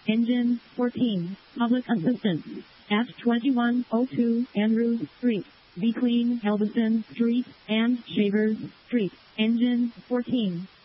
Engine 14, public assistance, at 2102 Andrews Street, between Helveston Street and Shavers Street. Engine 14.